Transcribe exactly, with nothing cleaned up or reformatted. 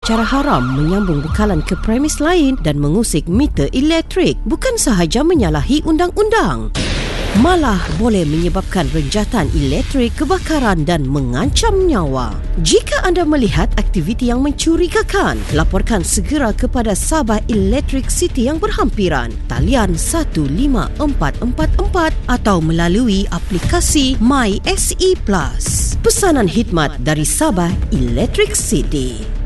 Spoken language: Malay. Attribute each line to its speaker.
Speaker 1: secara haram menyambung bekalan ke premis lain dan mengusik meter elektrik bukan sahaja menyalahi undang-undang, malah boleh menyebabkan renjatan elektrik, kebakaran dan mengancam nyawa. Jika anda melihat aktiviti yang mencurigakan, laporkan segera kepada Sabah Electric City yang berhampiran, talian satu lima empat empat empat atau melalui aplikasi My S E Plus. Pesanan khidmat dari Sabah Electric City.